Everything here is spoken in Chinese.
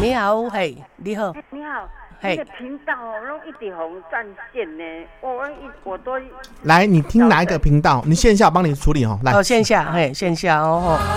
你好，嘿，你好， 你好， 嘿那个频道哦，拢一直红占线呢，我都来，你听哪一个频道？你线下我帮你处理哦。来， 线下，嘿，线下哦。